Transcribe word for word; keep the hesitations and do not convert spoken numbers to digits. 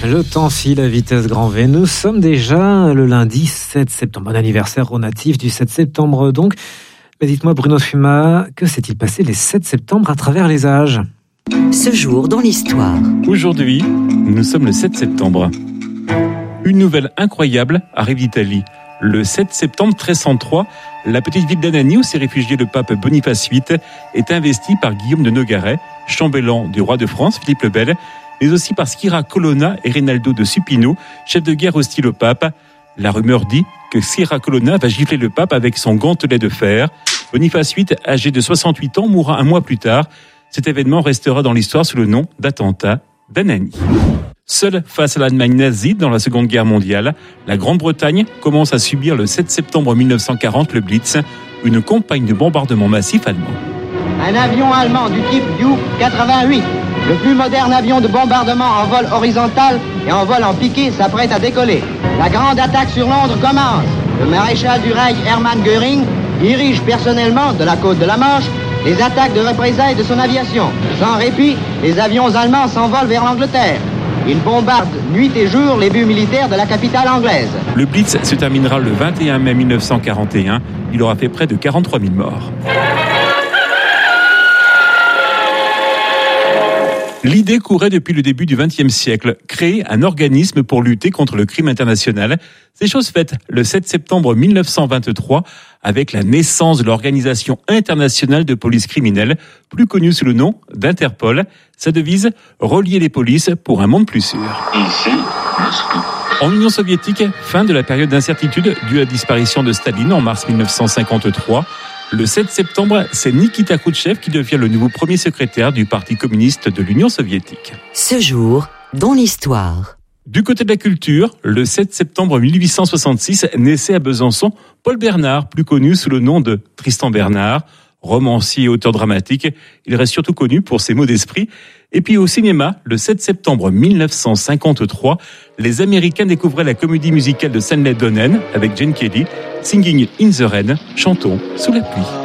Le temps file à vitesse grand V. Nous sommes déjà le lundi sept septembre. Bon anniversaire au natif du sept septembre donc. Mais dites-moi Bruno Fuma, que s'est-il passé les sept septembre à travers les âges ? Ce jour dans l'histoire. Aujourd'hui, nous sommes le sept septembre. Une nouvelle incroyable arrive d'Italie. Le sept septembre mille trois cent trois, la petite ville d'Anagni où s'est réfugié le pape Boniface huit est investie par Guillaume de Nogaret, chambellan du roi de France Philippe le Bel, mais aussi par Skira Colonna et Rinaldo de Supino, chef de guerre hostile au pape. La rumeur dit que Skira Colonna va gifler le pape avec son gantelet de fer. Boniface huit, âgé de soixante-huit ans, mourra un mois plus tard. Cet événement restera dans l'histoire sous le nom d'attentat d'Anagni. Seule face à l'Allemagne nazie dans la Seconde Guerre mondiale, la Grande-Bretagne commence à subir le sept septembre mille neuf cent quarante le Blitz, une campagne de bombardement massif allemand. Un avion allemand du type U quatre-vingt-huit, le plus moderne avion de bombardement en vol horizontal et en vol en piqué, s'apprête à décoller. La grande attaque sur Londres commence. Le maréchal du Reich Hermann Göring dirige personnellement, de la côte de la Manche, les attaques de représailles de son aviation. Sans répit, les avions allemands s'envolent vers l'Angleterre. Ils bombardent nuit et jour les buts militaires de la capitale anglaise. Le Blitz se terminera le vingt et un mai mille neuf cent quarante et un. Il aura fait près de quarante-trois mille morts. L'idée courait depuis le début du vingtième siècle, créer un organisme pour lutter contre le crime international. C'est chose faite le sept septembre mille neuf cent vingt-trois avec la naissance de l'Organisation internationale de police criminelle, plus connue sous le nom d'Interpol. Sa devise, relier les polices pour un monde plus sûr. Ici, Moscou. En Union soviétique, fin de la période d'incertitude due à la disparition de Staline en mars mille neuf cent cinquante-trois. Le sept septembre, c'est Nikita Khrouchtchev qui devient le nouveau premier secrétaire du Parti communiste de l'Union soviétique. Ce jour dans l'histoire. Du côté de la culture, le sept septembre mille huit cent soixante-six naissait à Besançon Paul Bernard, plus connu sous le nom de Tristan Bernard. Romancier et auteur dramatique, il reste surtout connu pour ses mots d'esprit. Et puis au cinéma, le sept septembre mille neuf cent cinquante-trois, les Américains découvraient la comédie musicale de Stanley Donen avec Gene Kelly, Singing in the Rain, chantons sous la pluie.